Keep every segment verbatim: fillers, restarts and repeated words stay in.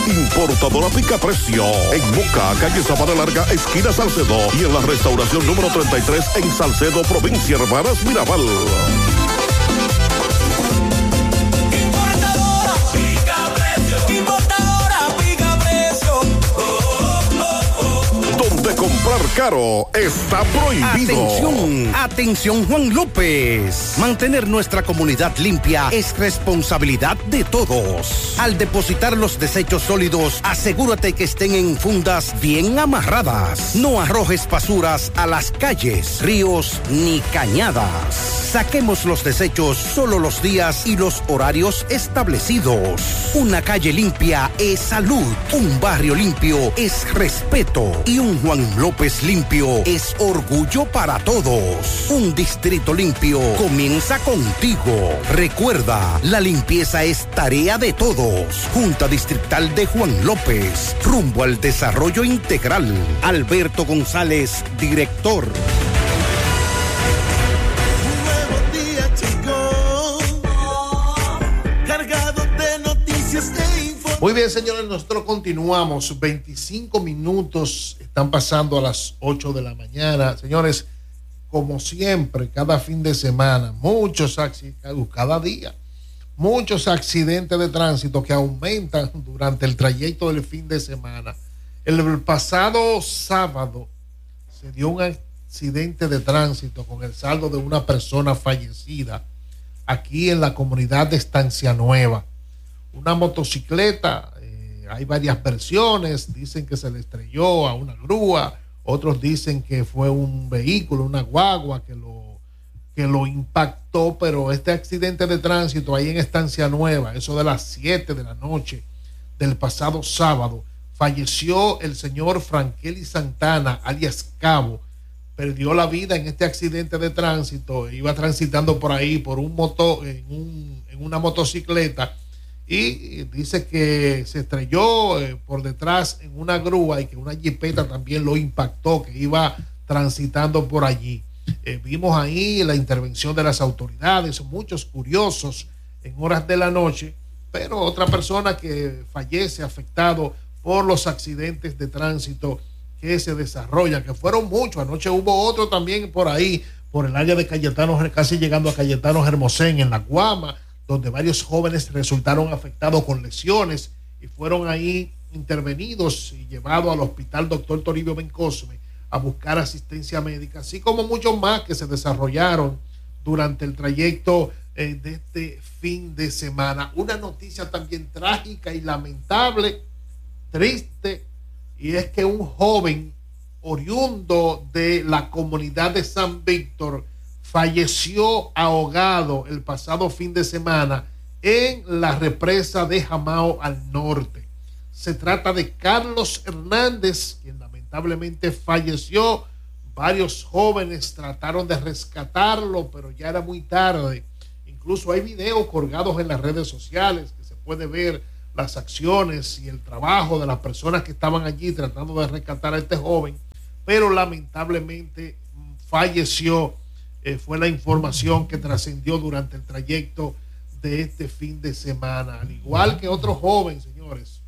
Importadora Pica Precio. En Moca, calle Sabana Larga, esquina Salcedo. Y en la restauración número treinta y tres en Salcedo, provincia Hermanas Mirabal. Importadora Pica Precio. Importadora Pica Precio. Oh, oh, oh, oh. Donde comprar caro está prohibido. Atención, atención Juan López. Mantener nuestra comunidad limpia es responsabilidad de todos. Al depositar los desechos sólidos, asegúrate que estén en fundas bien amarradas. No arrojes basuras a las calles, ríos ni cañadas. Saquemos los desechos solo los días y los horarios establecidos. Una calle limpia es salud, un barrio limpio es respeto y un Juan López limpio es orgullo para todos. Un distrito limpio comienza contigo. Recuerda, la limpieza es tarea de todos. Junta Distrital de Juan López, rumbo al desarrollo integral. Alberto González, director. Muy bien, señores, nosotros continuamos. veinticinco minutos están pasando a las ocho de la mañana. Señores, como siempre, cada fin de semana, muchos accidentes, cada día, muchos accidentes de tránsito que aumentan durante el trayecto del fin de semana. El pasado sábado se dio un accidente de tránsito con el saldo de una persona fallecida aquí en la comunidad de Estancia Nueva. Una motocicleta, eh, hay varias versiones, dicen que se le estrelló a una grúa, otros dicen que fue un vehículo, una guagua que lo, que lo impactó, pero este accidente de tránsito ahí en Estancia Nueva, eso de las siete de la noche del pasado sábado, falleció el señor Frankelly Santana, alias Cabo, perdió la vida en este accidente de tránsito, iba transitando por ahí por un moto, en, un, en una motocicleta, y dice que se estrelló eh, por detrás en una grúa y que una jipeta también lo impactó, que iba transitando por allí. Eh, vimos ahí la intervención de las autoridades, muchos curiosos en horas de la noche, pero otra persona que fallece afectado por los accidentes de tránsito que se desarrollan, que fueron muchos. Anoche hubo otro también por ahí, por el área de Cayetano, casi llegando a Cayetano Hermosén, en La Guama, donde varios jóvenes resultaron afectados con lesiones y fueron ahí intervenidos y llevados al hospital doctor Toribio Bencosme a buscar asistencia médica, así como muchos más que se desarrollaron durante el trayecto eh, de este fin de semana. Una noticia también trágica y lamentable, triste, y es que un joven oriundo de la comunidad de San Víctor falleció ahogado el pasado fin de semana en la represa de Jamao al norte. Se trata de Carlos Hernández, quien lamentablemente falleció. Varios jóvenes trataron de rescatarlo, pero ya era muy tarde. Incluso hay videos colgados en las redes sociales que se puede ver las acciones y el trabajo de las personas que estaban allí tratando de rescatar a este joven, pero lamentablemente falleció. Eh, fue la información que trascendió durante el trayecto de este fin de semana, al igual que otro joven, señores,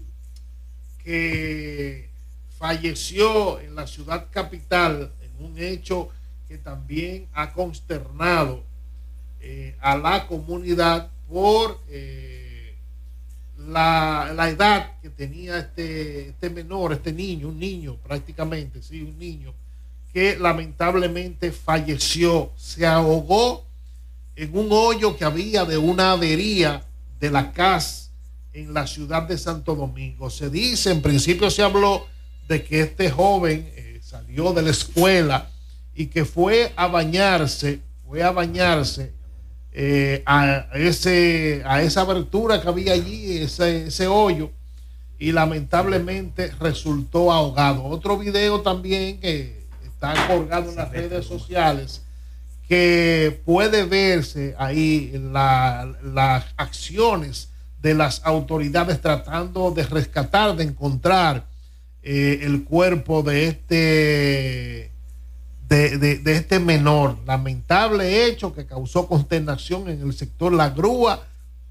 que falleció en la ciudad capital en un hecho que también ha consternado eh, a la comunidad por eh, la, la edad que tenía este, este menor, este niño, un niño prácticamente, sí, un niño, que lamentablemente falleció, se ahogó en un hoyo que había de una avería de la C A S en la ciudad de Santo Domingo. Se dice, en principio se habló de que este joven eh, salió de la escuela y que fue a bañarse, fue a bañarse eh, a, ese, a esa abertura que había allí, ese, ese hoyo, y lamentablemente resultó ahogado. Otro video también que está colgado en las redes sociales, que puede verse ahí la, las acciones de las autoridades tratando de rescatar, de encontrar eh, el cuerpo de este de, de, de este menor. Lamentable hecho que causó consternación en el sector La Grúa,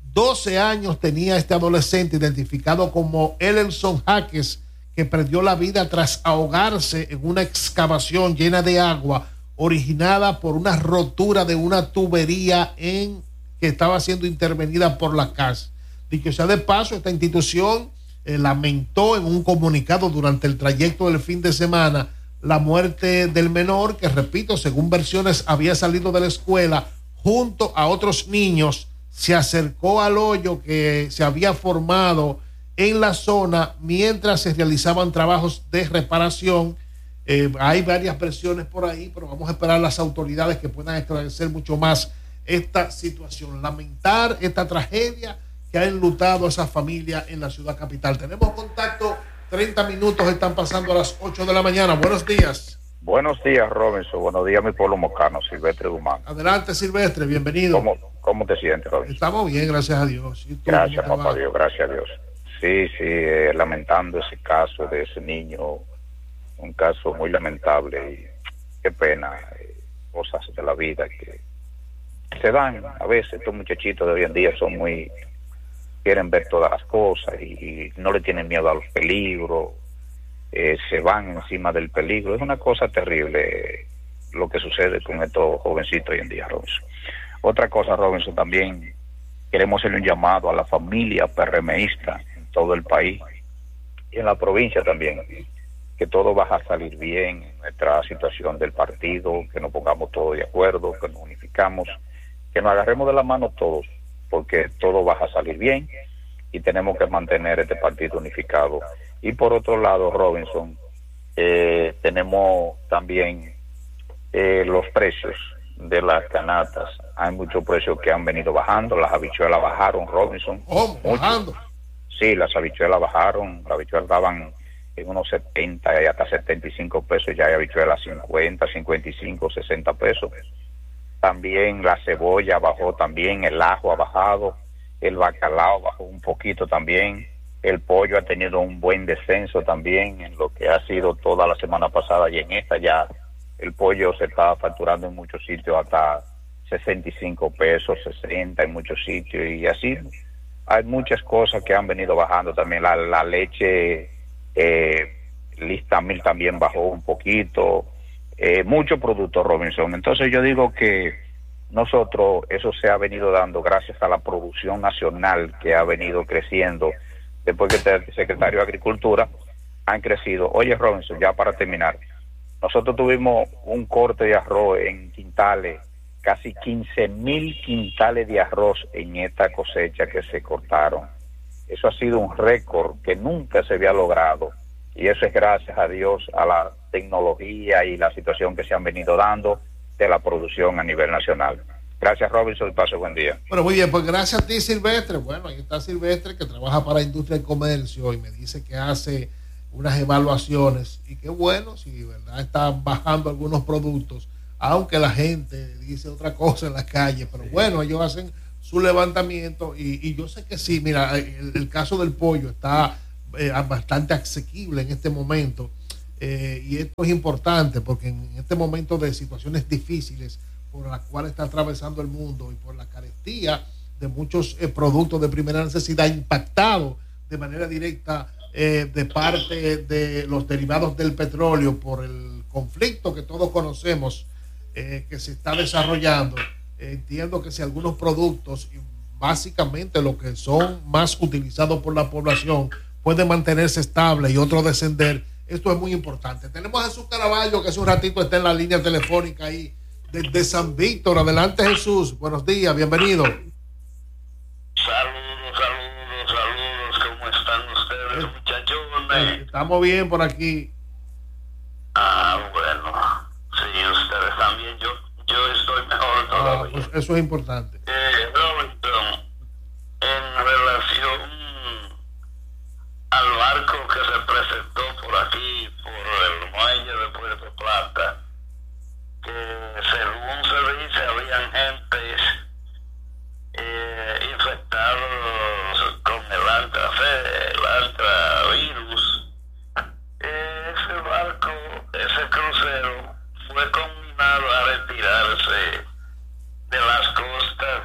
doce años tenía este adolescente identificado como Elelson Jaques, que perdió la vida tras ahogarse en una excavación llena de agua originada por una rotura de una tubería en que estaba siendo intervenida por la C A S. Dicho sea de paso, esta institución eh, lamentó en un comunicado durante el trayecto del fin de semana la muerte del menor, que repito, según versiones había salido de la escuela junto a otros niños, se acercó al hoyo que se había formado en la zona mientras se realizaban trabajos de reparación. Eh, hay varias versiones por ahí, pero vamos a esperar a las autoridades que puedan esclarecer mucho más esta situación. Lamentar esta tragedia que ha enlutado a esa familia en la ciudad capital. Tenemos contacto, treinta minutos están pasando a las ocho de la mañana. Buenos días. Buenos días, Robinson. Buenos días, mi pueblo mocano, Silvestre Guzmán. Adelante, Silvestre, bienvenido. ¿Cómo, cómo te sientes, Robinson? Estamos bien, gracias a Dios. ¿Y tú, gracias, papá Dios, gracias a Dios. Sí, sí, eh, lamentando ese caso de ese niño, un caso muy lamentable y qué pena, eh, cosas de la vida que se dan. A veces estos muchachitos de hoy en día son muy, quieren ver todas las cosas y, y no le tienen miedo a los peligros, eh, se van encima del peligro. Es una cosa terrible eh, lo que sucede con estos jovencitos hoy en día, Robinson. Otra cosa, Robinson, también queremos hacerle un llamado a la familia PRMista en todo el país y en la provincia también, que todo va a salir bien en nuestra situación del partido, que nos pongamos todos de acuerdo, que nos unificamos, que nos agarremos de la mano todos, porque todo va a salir bien y tenemos que mantener este partido unificado. Y por otro lado, Robinson, eh, tenemos también eh, los precios de las canastas. Hay muchos precios que han venido bajando. Las habichuelas bajaron, Robinson. ¿Cómo? ¿Bajando? Sí, las habichuelas bajaron. Las habichuelas daban en unos setenta y hasta setenta y cinco pesos. Ya hay habichuelas cincuenta, cincuenta y cinco, sesenta pesos. También la cebolla bajó también, el ajo ha bajado, el bacalao bajó un poquito también, el pollo ha tenido un buen descenso también en lo que ha sido toda la semana pasada, y en esta ya el pollo se está facturando en muchos sitios hasta sesenta y cinco pesos, sesenta en muchos sitios, y así hay muchas cosas que han venido bajando también. La, la leche eh, lista mil también bajó un poquito. Eh, muchos productos, Robinson. Entonces yo digo que nosotros, eso se ha venido dando gracias a la producción nacional que ha venido creciendo después que el secretario de Agricultura han crecido. Oye, Robinson, ya para terminar, nosotros tuvimos un corte de arroz en quintales, casi quince mil quintales de arroz en esta cosecha que se cortaron. Eso ha sido un récord que nunca se había logrado, y eso es gracias a Dios, a la tecnología y la situación que se han venido dando de la producción a nivel nacional. Gracias, Robinson, y pase buen día. Bueno, muy bien, pues gracias a ti, Silvestre. Bueno, ahí está Silvestre, que trabaja para Industria y Comercio, y me dice que hace unas evaluaciones, y qué bueno, si de verdad están bajando algunos productos, aunque la gente dice otra cosa en la calle, pero bueno, ellos hacen su levantamiento, y, y yo sé que sí. Mira, el, el caso del pollo está eh, bastante asequible en este momento. Eh, y esto es importante porque en este momento de situaciones difíciles por las cuales está atravesando el mundo y por la carestía de muchos eh, productos de primera necesidad impactados de manera directa eh, de parte de los derivados del petróleo por el conflicto que todos conocemos eh, que se está desarrollando. Eh, entiendo que si algunos productos, básicamente los que son más utilizados por la población, pueden mantenerse estables y otros descender, esto es muy importante. Tenemos a Jesús Caraballo, que hace un ratito está en la línea telefónica ahí desde San Víctor. Adelante, Jesús. Buenos días, bienvenido. Saludos, saludos, saludos. ¿Cómo están ustedes, eh, muchachones? Eh, estamos bien por aquí. Ah, bueno. Sí, ustedes también. Yo, yo estoy mejor todavía. Ah, pues eso es importante. Eh, Robinson, en relación al barco que se presentó por aquí, por el muelle de Puerto Plata, que según se dice habían gentes eh, infectados con el antra, el antravirus. Eh, ese barco, ese crucero, fue conminado a retirarse de las costas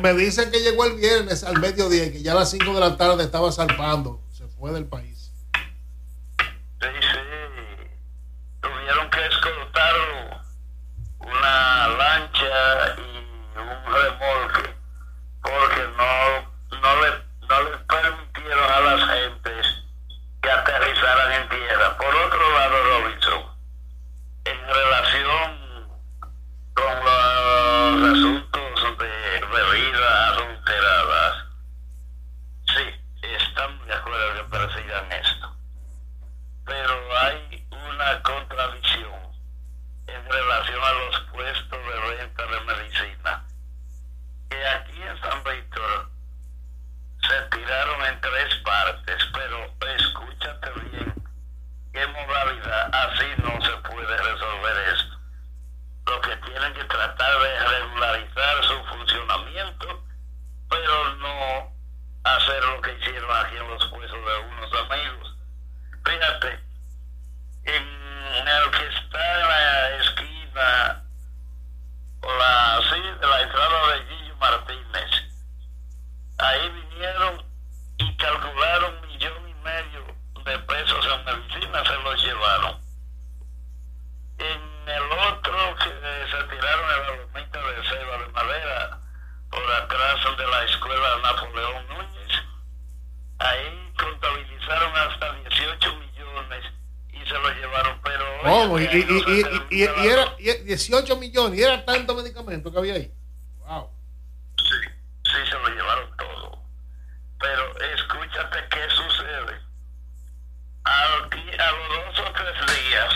me dicen que llegó el viernes al mediodía y que ya a las cinco de la tarde estaba zarpando. Se fue del país. Sí, sí. Tuvieron que escoltar una lancha y un remolque porque no, no, le, no les permitieron a las gentes que aterrizaran en tierra. Por otro lado, Robinson, en relación con los asuntos de bebidas adulteradas, sí, estamos de acuerdo que persigan esto, pero hay una contradicción en relación a los puestos de venta de medicina, que aquí en San Víctor se tiraron en tres partes, pero escúchate bien, qué modalidad, así no se puede resolver esto. Lo que tienen que tratar de regularizar su funcionamiento, pero no hacer lo que hicieron aquí en los puestos de unos amigos. Fíjate, en el que está en la esquina, o la, sí, de la entrada de Gillo Martínez, ahí vinieron y calcularon un millón y medio de pesos en medicina, se los llevaron. En el otro que se tiraron en la lomita de ceiba de madera, por atrás de la escuela Napoleón Núñez, ahí contabilizaron hasta dieciocho millones y se lo llevaron, pero ¿Cómo? oye, Y, y, no y, se y, y, termina y la- era y dieciocho millones, y era tanto medicamento que había ahí. Wow. Sí, sí, se lo llevaron todo. Pero escúchate qué sucede. Al di- a los dos o tres días,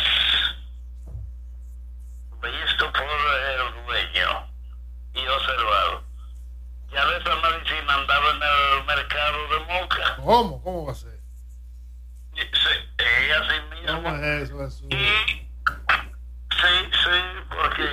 visto por el dueño y observado, ya de esa medicina andaba en el mercado de Moca. ¿Cómo? ¿Cómo va a ser? Y sí, ella así mismo. ¿Cómo es eso, Jesús? Y sí, sí, porque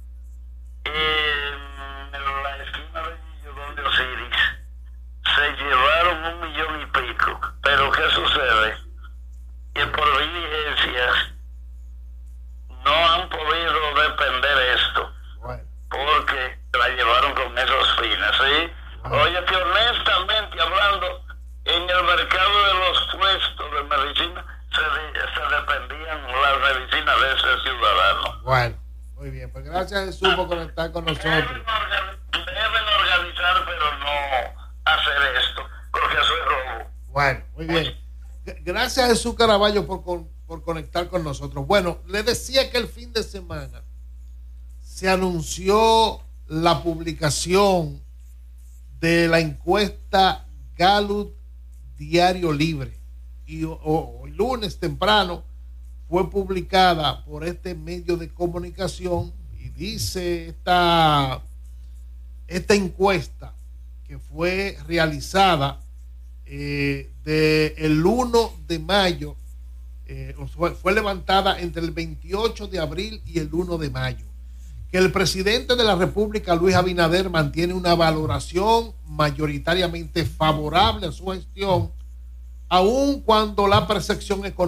en la esquina de Gillo, donde Osiris, se llevaron un millón y pico. Pero ¿qué sucede? Que por diligencias no han podido depender esto, Bueno, porque la llevaron con esos fines, ¿sí? Oye, que honestamente hablando, en el mercado de los puestos de medicina se, de- se dependían las medicinas de ese ciudadano. bueno, muy bien. Pues gracias, Jesús, por conectar con Deben, nosotros. organi- deben organizar, pero no hacer esto, porque eso es robo. Bueno, muy bien. G- Gracias, Jesús Caraballo, por, con- por conectar con nosotros. Bueno, le decía que el fin de semana se anunció la publicación de la encuesta Gallup Diario Libre. Y o- o- hoy lunes temprano fue publicada por este medio de comunicación y dice esta, esta encuesta que fue realizada eh, del uno de mayo, eh, fue, fue levantada entre el veintiocho de abril y el uno de mayo, que el presidente de la República, Luis Abinader, mantiene una valoración mayoritariamente favorable a su gestión, aun cuando la percepción económica